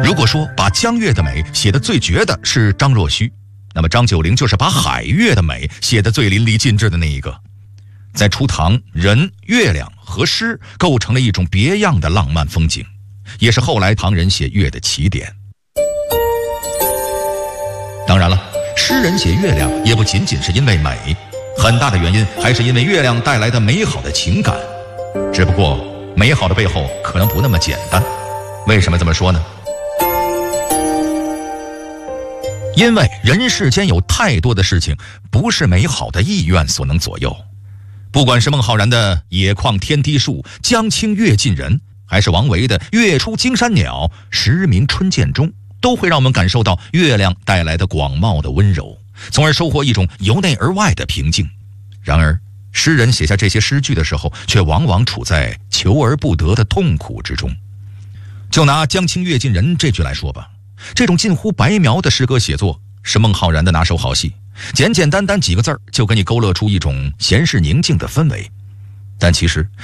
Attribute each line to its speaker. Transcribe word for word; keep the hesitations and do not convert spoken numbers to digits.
Speaker 1: 如果说把江月的美写得最绝的是张若虚，那么张九龄就是把海月的美写得最淋漓尽致的那一个。在初唐，人、月亮和诗构成了一种别样的浪漫风景，也是后来唐人写月的起点。当然了，诗人写月亮也不仅仅是因为美，很大的原因还是因为月亮带来的美好的情感。只不过美好的背后可能不那么简单。为什么这么说呢？因为人世间有太多的事情不是美好的意愿所能左右。不管是孟浩然的野旷天低树，江清月近人，还是王维的月出惊山鸟，时鸣春涧中，都会让我们感受到月亮带来的广袤的温柔，从而收获一种由内而外的平静。然而诗人写下这些诗句的时候，却往往处在求而不得的痛苦之中。就拿江清月近人这句来说吧，这种近乎白描的诗歌写作是孟浩然的拿手好戏，简简单单几个字儿就给你勾勒出一种闲适宁静的氛围。但其实